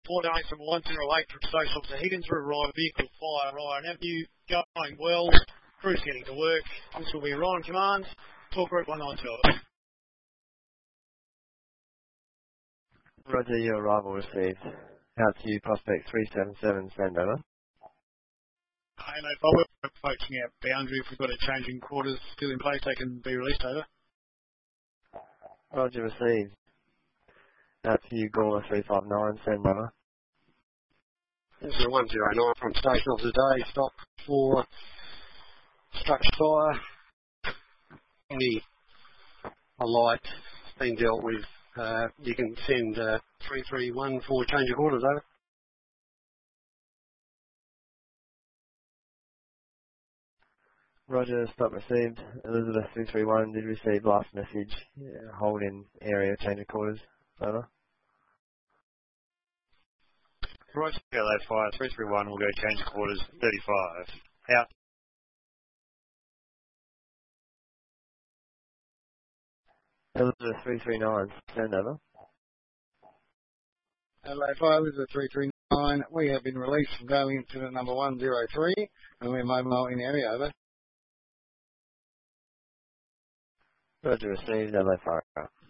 4 days from 108 from Social to Higgins through Ryan Vehicle Fire Ryan Avenue. Going well. Crew's getting to work. This will be Ryan Command. Talk Group 192. Roger, your arrival received. Out to you, Prospect 377, send over. Hey mate, while we're approaching our boundary, if we've got a change in quarters still in place, they can be released over. Roger, received. Out to you, Gawler 359, send over. This is 109 from Station Officer Day, stop for structure fire. A light being dealt with. You can send 331 for change of quarters over. Roger, stop received. Elizabeth 231 did receive last message. Hold in area change of quarters. Over. Roger, LA Fire 331 will go change of quarters 35. Out. Elizabeth 339, send over. LA Fire, Elizabeth 339. We have been released from going into the number 103 and we're mobile in area. Over. Roger, received. LA Fire.